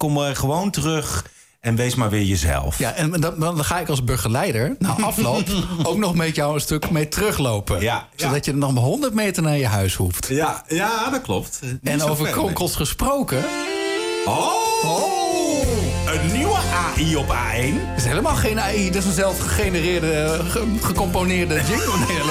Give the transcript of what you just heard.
kom gewoon terug en wees maar weer jezelf. Ja, en dan ga ik als begeleider na afloop ook nog met jou een stuk mee teruglopen. Ja, zodat je nog maar 100 meter naar je huis hoeft. Ja, dat klopt. En over kronkels gesproken... Een nieuwe AI op A1? Het is helemaal geen AI, dat is een zelf gegenereerde, gecomponeerde jingle. Nee, helemaal